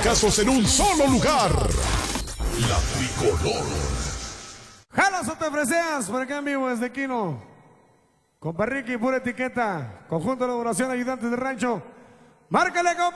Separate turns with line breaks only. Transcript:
trancazos en un solo lugar. La Tricolor.
Jalas o te freseas, por acá en vivo desde Quino. Compa Ricky, pura etiqueta. Conjunto de elaboración, ayudantes de rancho. Márcale, compa.